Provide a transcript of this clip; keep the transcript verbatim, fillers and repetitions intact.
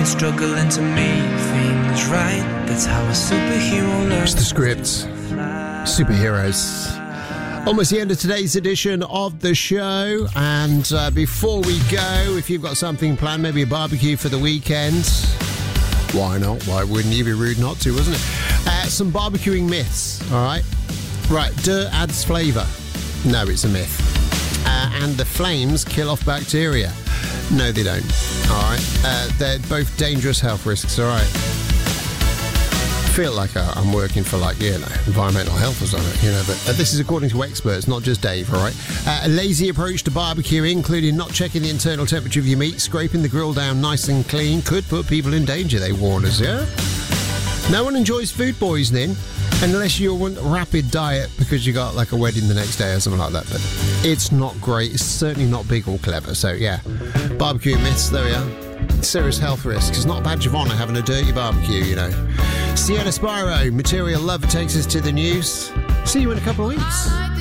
and struggling to make things right. That's how a superhero learns. It's the script. Superheroes. Almost the end of today's edition of the show. And uh, before we go, if you've got something planned, maybe a barbecue for the weekend, why not? Why wouldn't you? Be rude not to, wasn't it? Uh, some barbecuing myths, all right? Right, dirt adds flavour. No, it's a myth. Uh, and the flames kill off bacteria. No, they don't. All right. Uh, they're both dangerous health risks. All right. I feel like uh, I'm working for, like, you know, environmental health or something, you know, but uh, this is according to experts, not just Dave, all right? Uh, a lazy approach to barbecuing, including not checking the internal temperature of your meat, scraping the grill down nice and clean, could put people in danger, they warn us, yeah? No one enjoys food poisoning unless you want a rapid diet because you got, like, a wedding the next day or something like that, but it's not great. It's certainly not big or clever, so, yeah. Barbecue myths, there we are. Serious health risks. It's not a badge of honour having a dirty barbecue, you know. Sienna Spyro, Material Love takes us to the news. See you in a couple of weeks.